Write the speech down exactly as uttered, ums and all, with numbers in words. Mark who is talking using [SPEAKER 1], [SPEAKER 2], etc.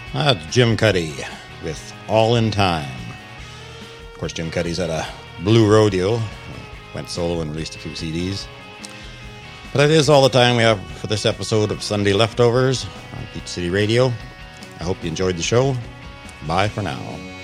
[SPEAKER 1] That's Jim Cuddy with All in Time. Of course, Jim Cuddy's at a Blue Rodeo. Went solo and released a few C Ds. But that is all the time we have for this episode of Sunday Leftovers on Peach City Radio. I hope you enjoyed the show. Bye for now.